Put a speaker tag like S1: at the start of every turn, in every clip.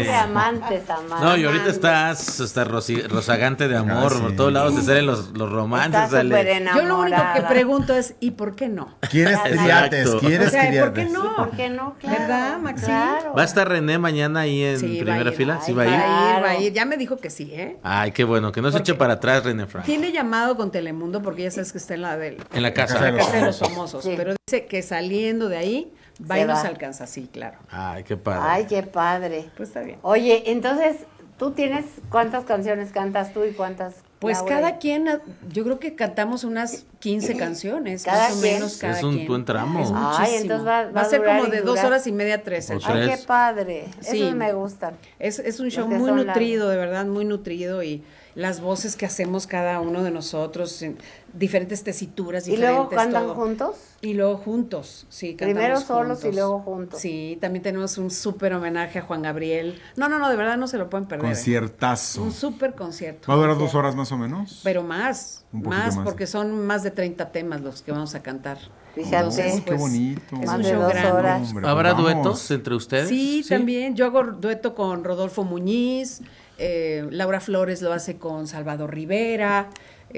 S1: de amantes.
S2: No, y ahorita estás rozagante de amor.
S3: Sí.
S2: Por todos lados te salen los romances.
S1: Está súper
S2: Ale.
S1: enamorada.
S4: Yo lo único que pregunto es, ¿y por qué no?
S3: ¿Quieres triates?
S2: Exacto.
S3: ¿Quieres
S4: O sea, ¿por
S3: triates?
S4: qué no?
S1: ¿Por qué no? Claro,
S4: ¿Verdad, Maxi?
S1: Claro.
S2: ¿Va a estar René mañana ahí en
S4: Sí, va a
S2: primera
S4: ir.
S2: fila? ¿Sí va a
S4: Va
S2: ir?
S1: Claro.
S4: va a ir. Ya me dijo que sí, ¿eh?
S2: Ay, qué bueno. Que no se
S4: Porque
S2: eche para atrás, René Frank.
S4: Tiene llamado con Telemundo porque ya sabes que está en la
S2: En la casa.
S3: Casa de
S4: la casa de los famosos.
S1: Sí.
S4: Pero dice que saliendo de ahí, va y
S1: Se
S4: nos
S1: va.
S4: alcanza. Sí, claro.
S2: Ay, qué padre.
S1: Ay, qué padre.
S4: Pues está bien.
S1: Oye, entonces, ¿tú tienes cuántas canciones cantas tú y cuántas?
S4: Pues
S1: Laura?
S4: cada quien, yo creo que cantamos unas 15 canciones,
S1: Cada
S4: más o
S1: quien.
S4: menos cada
S2: Es un
S4: quien.
S2: buen tramo.
S4: Es
S1: Ay,
S4: muchísimo.
S1: entonces va
S4: va
S1: a
S4: a ser
S1: durar
S4: como
S1: y
S4: de
S1: durar.
S4: 2 horas y media, 3 el
S2: O
S4: show.
S2: tres.
S1: Ay, qué padre.
S4: Sí.
S1: Esos me gustan.
S4: Es un show
S1: Los que
S4: muy
S1: son
S4: nutrido, de verdad, muy nutrido, y las voces que hacemos cada uno de nosotros, en diferentes tesituras,
S1: ¿Y
S4: diferentes,
S1: luego cantan
S4: todo.
S1: juntos?
S4: Y luego juntos, sí, cantamos
S1: Primero solos
S4: juntos.
S1: y luego juntos.
S4: Sí, también tenemos un súper homenaje a Juan Gabriel. No, de verdad no se lo pueden perder.
S3: Conciertazo.
S4: Un súper concierto.
S3: ¿Va a durar 2 horas más o menos?
S4: Pero más,
S3: Un poquito más.
S4: porque son más de 30 temas los que vamos a cantar.
S1: Fíjate.
S4: Entonces,
S3: Qué bonito.
S4: Es
S1: Más
S4: un
S1: de
S4: show
S1: 2
S4: grande.
S1: horas.
S3: Hombre,
S2: ¿Habrá
S3: pues vamos.
S2: duetos entre ustedes?
S4: Sí, también. Yo hago dueto con Rodolfo Muñiz, Laura Flores lo hace con Salvador Rivera,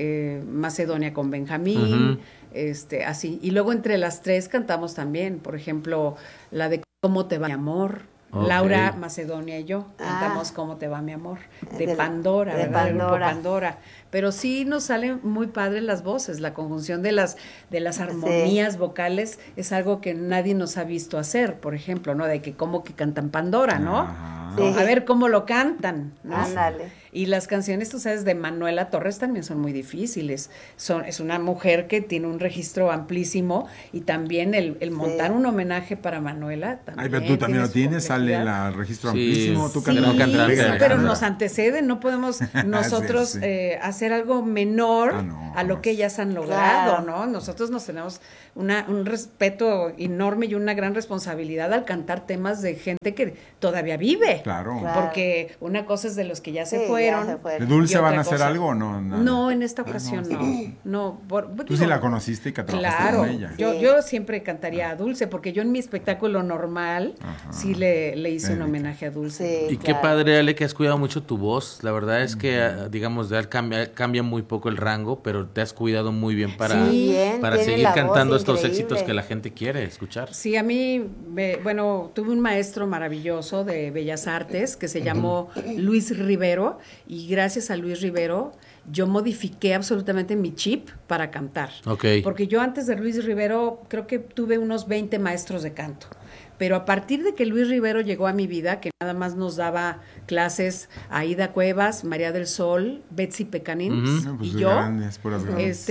S4: Macedonia con Benjamín, así. Y luego entre las tres cantamos también, por ejemplo, la de ¿Cómo te va mi amor?
S2: Ok.
S4: Laura, Macedonia y yo
S1: Ah.
S4: cantamos ¿Cómo te va mi amor? De
S1: De-
S4: Pandora,
S1: de
S4: ¿verdad? Del grupo
S1: Pandora.
S4: Pandora. Pero sí nos salen muy padres las voces, la conjunción de las armonías vocales es algo que nadie nos ha visto hacer, por ejemplo, ¿no? De que cómo que cantan Pandora, ¿no?
S3: Ajá.
S1: Sí.
S4: A ver cómo lo cantan, ¿no?
S1: Ándale.
S4: Y las canciones, tú sabes, de Manuela Torres también son muy difíciles. Es una mujer que tiene un registro amplísimo y también el montar un homenaje para Manuela también.
S3: Ay, pero tú también lo
S4: tiene
S3: tienes,
S4: su
S3: sale
S4: complejidad.
S3: el registro
S2: Sí,
S3: amplísimo. Tú
S2: sí,
S3: cantas
S2: gran cantante.
S4: Sí,
S2: Venga,
S4: pero
S2: venga.
S4: nos anteceden, no podemos nosotros
S3: Sí, sí.
S4: hacer algo menor
S3: Ah, no,
S4: a lo
S3: jamás.
S4: que ellas han logrado,
S1: Claro.
S4: ¿no? Nosotros nos tenemos un respeto enorme y una gran responsabilidad al cantar temas de gente que todavía vive.
S3: Claro.
S1: Claro.
S4: Porque una cosa es de los que ya se
S1: Sí, ya
S4: fueron.
S1: se
S3: ¿De
S1: fueron.
S3: Dulce
S4: Y
S3: van
S4: otra
S3: a hacer
S4: cosa.
S3: algo o no? Nada.
S4: No, en esta ocasión
S3: no.
S4: no.
S3: Tú sí la conociste y que trabajaste
S4: Claro,
S3: con ella.
S4: yo siempre cantaría a Dulce, porque yo en mi espectáculo normal
S3: Ajá.
S4: sí le hice un
S3: Erika.
S4: homenaje a Dulce.
S1: Sí,
S2: Y qué
S1: claro.
S2: padre, Ale, que has cuidado mucho tu voz. La verdad es que, digamos, cambia muy poco el rango, pero te has cuidado muy bien para,
S4: Sí,
S1: bien,
S2: para
S1: tiene
S2: seguir
S1: la voz
S2: cantando estos
S1: increíble.
S2: éxitos que la gente quiere escuchar.
S4: Sí, a mí, bueno, tuve un maestro maravilloso de Bellas Artes que se llamó Luis Rivero, y gracias a Luis Rivero yo modifiqué absolutamente mi chip para cantar.
S2: Ok.
S4: Porque yo antes de Luis Rivero creo que tuve unos 20 maestros de canto. Pero a partir de que Luis Rivero llegó a mi vida, que nada más nos daba clases Aida Cuevas, María del Sol, Betsy Pecanins
S3: No, pues
S4: y
S3: de
S4: yo,
S3: grandes, puras grandes.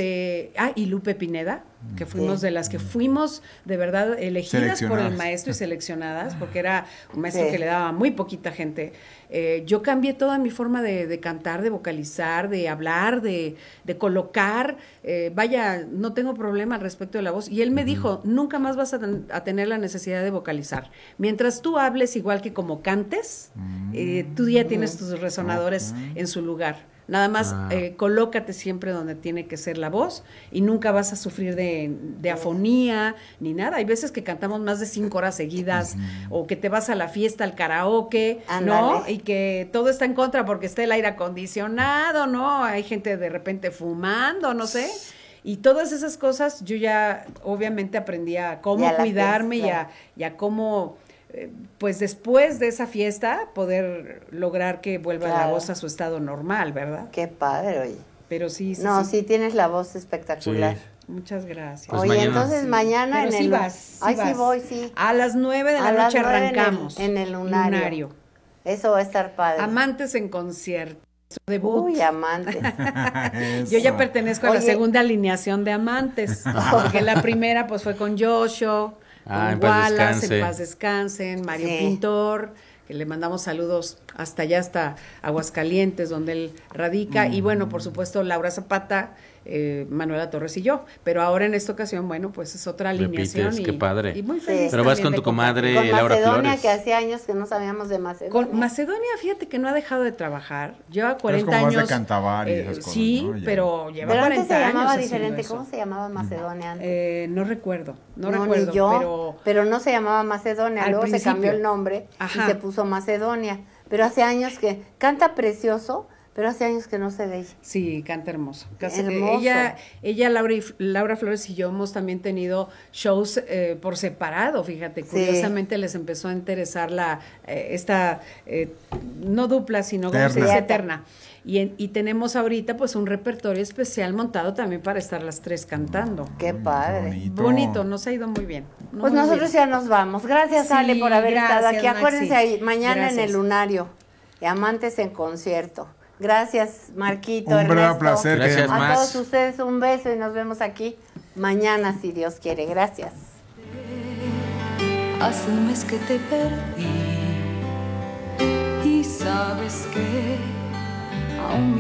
S4: y Lupe Pineda, que fuimos
S1: Sí.
S4: de las que fuimos de verdad elegidas por el
S3: Seleccionadas.
S4: maestro y seleccionadas, porque era un maestro
S1: Sí.
S4: que le daba muy poquita gente. Yo cambié toda mi forma de cantar, de vocalizar, de hablar, de colocar. Vaya, no tengo problema al respecto de la voz. Y él me dijo, nunca más vas a tener la necesidad de vocalizar. Mientras tú hables igual que como cantes, tú ya tienes tus resonadores en su lugar. Nada más colócate siempre donde tiene que ser la voz y nunca vas a sufrir de afonía ni nada. Hay veces que cantamos más de 5 horas seguidas o que te vas a la fiesta, al karaoke, ¿no?
S1: Ándale.
S4: Y que todo está en contra porque está el aire acondicionado, ¿no? Hay gente de repente fumando, no sé. Y todas esas cosas yo ya obviamente aprendí a cómo
S1: Y a la
S4: cuidarme
S1: fiesta.
S4: y a cómo pues después de esa fiesta poder lograr que vuelva la
S1: Claro.
S4: voz a su estado normal, ¿verdad?
S1: Qué padre, oye.
S4: Pero sí,
S1: No, sí tienes la voz espectacular.
S2: Sí.
S4: Muchas gracias.
S2: Pues
S1: Oye,
S2: mañana.
S1: entonces mañana
S4: Pero
S1: en
S4: sí
S1: el...
S4: vas,
S1: Ay, sí
S4: vas.
S1: voy, sí.
S4: A las 9 de la
S1: A las
S4: noche
S1: 9
S4: arrancamos.
S1: en el lunario. Eso va a estar padre.
S4: Amantes en concierto. Debut.
S1: Uy, amante.
S4: Yo ya
S3: Eso.
S4: pertenezco a la
S1: Oye.
S4: segunda alineación de Amantes, porque la primera pues fue con Joshua,
S2: Ah, en
S4: con
S2: paz
S4: Wallace,
S2: descanse.
S4: en paz descansen, Mario
S1: Sí.
S4: Pintor, que le mandamos saludos hasta allá, hasta Aguascalientes, donde él radica, y bueno, por supuesto, Laura Zapata, Manuela Torres y yo, pero ahora en esta ocasión, bueno, pues es otra
S2: Repites,
S4: alineación.
S2: qué padre.
S4: Y muy
S1: Sí.
S4: feliz
S2: Pero vas
S4: también
S2: con
S4: de
S2: tu comadre
S1: Con
S2: Laura
S1: Macedonia,
S2: Flores.
S1: que hacía años que no sabíamos de Macedonia.
S4: Con Macedonia, fíjate que no ha dejado de trabajar. Lleva
S3: Pero es
S4: 40
S3: como más de
S4: años.
S3: cantabar y esas cosas,
S4: sí,
S3: ¿no? Ya.
S4: pero lleva
S1: Pero
S4: 40
S1: antes se llamaba
S4: años haciendo
S1: diferente.
S4: eso.
S1: ¿Cómo se llamaba Macedonia antes?
S4: No recuerdo, no
S1: ni
S4: recuerdo,
S1: yo, pero no se llamaba Macedonia.
S4: Al
S1: Luego se
S4: principio.
S1: cambió el nombre
S4: Ajá.
S1: y se puso Macedonia. pero hace años que canta precioso, pero hace años que no sé de ella.
S4: Sí, canta hermoso.
S1: Hermoso.
S4: Ella Laura Flores y yo hemos también tenido shows por separado, fíjate, curiosamente les empezó a interesar no dupla, sino como se dice, eterna. Y tenemos ahorita pues un repertorio especial montado también para estar las tres cantando.
S1: Qué padre.
S4: Bonito, nos ha ido muy bien.
S1: Pues nosotros ya nos vamos. Gracias, Ale, por haber estado aquí. Acuérdense ahí, mañana en el Lunario, Amantes en concierto. Gracias, Marquito,
S3: un
S1: Ernesto.
S3: verdadero placer.
S2: Gracias,
S1: a
S2: Max.
S1: todos ustedes un beso y nos vemos aquí mañana, si Dios quiere. Gracias.
S5: Hace un mes que te perdí y sabes que aún